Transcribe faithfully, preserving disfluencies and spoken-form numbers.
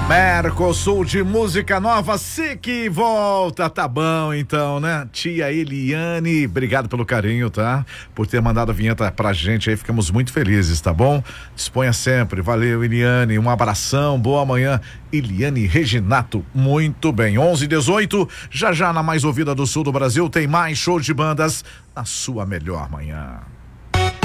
Mercosul de música nova, se que volta, tá bom então, né? Tia Eliane, obrigado pelo carinho, tá? Por ter mandado a vinheta pra gente aí, ficamos muito felizes, tá bom? Disponha sempre, valeu Eliane, um abração, boa manhã. Eliane Reginato, muito bem, onze e dezoito, já já na mais ouvida do sul do Brasil tem mais show de bandas na sua melhor manhã.